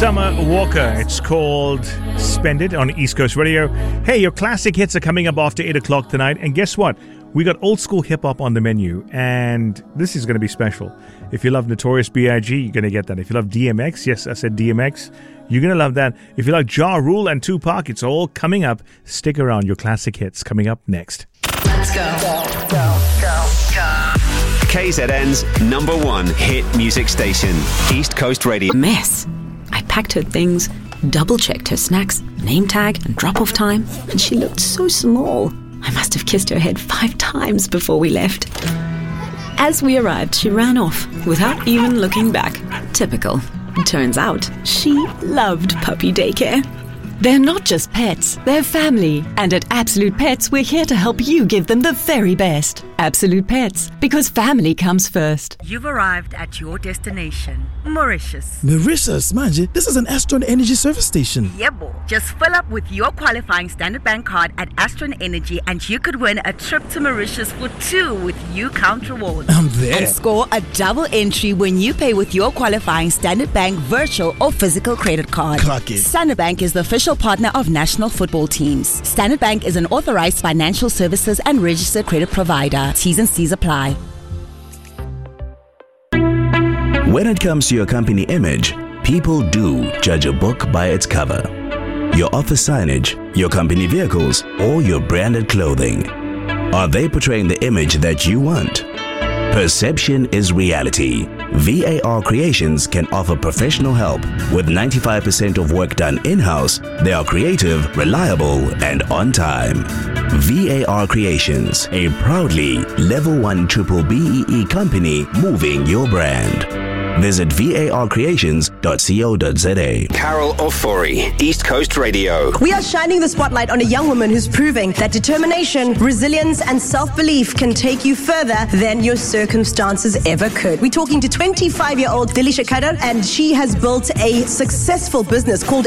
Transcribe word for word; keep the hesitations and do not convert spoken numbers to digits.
Summer Walker. It's called Spend It on East Coast Radio. Hey, your classic hits are coming up after eight o'clock tonight. And guess what? We got old school hip hop on the menu. And this is going to be special. If you love Notorious B I G, you're going to get that. If you love D M X, yes, I said D M X, you're going to love that. If you like Ja Rule and Tupac, it's all coming up. Stick around. Your classic hits coming up next. Let's go. Go, go, go, go. K Z N's number one hit music station, East Coast Radio. Mess. I packed her things, double-checked her snacks, name tag and drop-off time, and she looked so small. I must have kissed her head five times before we left. As we arrived, she ran off without even looking back. Typical. Turns out, she loved puppy daycare. They're not just pets, they're family. And at Absolute Pets, we're here to help you give them the very best. Absolute Pets, because family comes first. You've arrived at your destination, Mauritius. Mauritius, manje, this is an Astron Energy service station. Yeah, boy. Just fill up with your qualifying Standard Bank card at Astron Energy and you could win a trip to Mauritius for two with U Count Rewards. I'm there. And score a double entry when you pay with your qualifying Standard Bank virtual or physical credit card. Clock it. Standard Bank is the official partner of national football teams. Standard Bank is an authorized financial services and registered credit provider. T's and C's apply. When it comes to your company image, people do judge a book by its cover. Your office signage, your company vehicles, or your branded clothing. Are they portraying the image that you want? Perception is reality. V A R Creations can offer professional help. With ninety-five percent of work done in-house, they are creative, reliable, and on time. V A R Creations, a proudly level one triple B E E company moving your brand. Visit V A R creations dot co dot z a. Carol Ofori, East Coast Radio. We are shining the spotlight on a young woman who's proving that determination, resilience, and self-belief can take you further than your circumstances ever could. We're talking to twenty-five-year-old Dilisha Kadar, and she has built a successful business called